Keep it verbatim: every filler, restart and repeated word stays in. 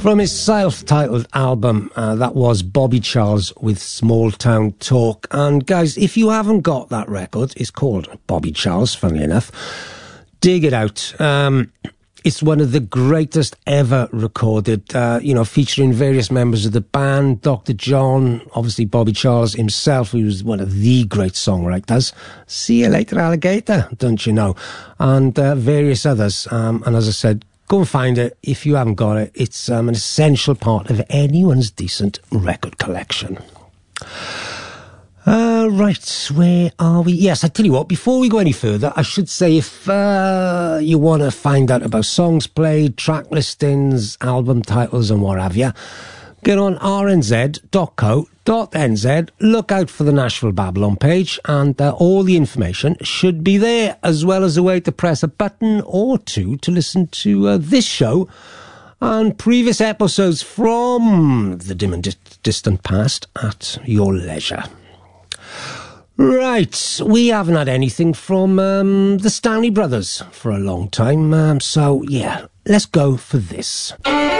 From his self-titled album, uh, that was Bobby Charles with Small Town Talk. And guys, if you haven't got that record, it's called Bobby Charles, funnily enough, dig it out. Um, it's one of the greatest ever recorded, uh, you know, featuring various members of the band, Doctor John, obviously Bobby Charles himself, who was one of the great songwriters. See you later, alligator, don't you know? And uh, various others. Um, and as I said, go and find it if you haven't got it. It's um, an essential part of anyone's decent record collection. Uh, right, where are we? Yes, I tell you what, before we go any further, I should say if uh, you want to find out about songs played, track listings, album titles and what have you, get on r n z dot co dot n z, look out for the Nashville Babylon page, and uh, all the information should be there, as well as a way to press a button or two to listen to uh, this show and previous episodes from the dim and di- distant past at your leisure. Right, we haven't had anything from um, the Stanley Brothers for a long time, um, so yeah, let's go for this.